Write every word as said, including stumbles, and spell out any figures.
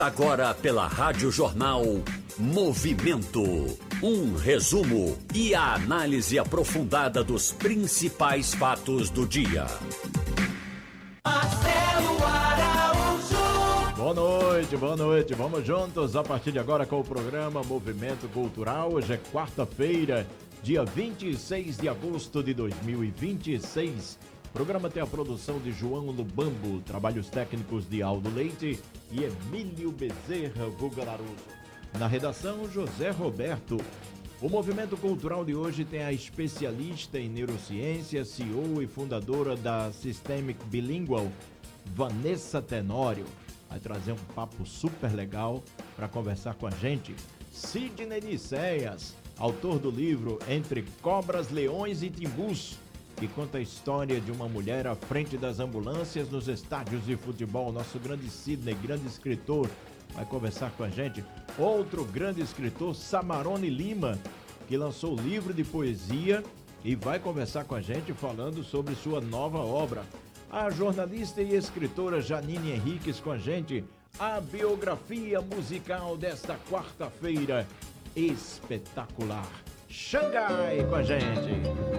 Agora pela Rádio Jornal Movimento. Um resumo e a análise aprofundada dos principais fatos do dia. Marcelo Araújo. Boa noite, boa noite. Vamos juntos a partir de agora com o programa Movimento Cultural. Hoje é quarta-feira, dia vinte e seis de agosto de dois mil e vinte e seis. O programa tem a produção de João Lubambo, trabalhos técnicos de Aldo Leite e Emílio Bezerra Vulgararoso. Na redação, José Roberto. O Movimento Cultural de hoje tem a especialista em neurociência, C E O e fundadora da Systemic Bilingual, Vanessa Tenório. Vai trazer um papo super legal para conversar com a gente. Sidney Nicéias, autor do livro Entre Cobras, Leões e Timbus, que conta a história de uma mulher à frente das ambulâncias nos estádios de futebol. Nosso grande Sidney, grande escritor, vai conversar com a gente. Outro grande escritor, Samarone Lima, que lançou o livro de poesia e vai conversar com a gente falando sobre sua nova obra. A jornalista e escritora Janine Henriques com a gente. A biografia musical desta quarta-feira, espetacular. Xangai com a gente.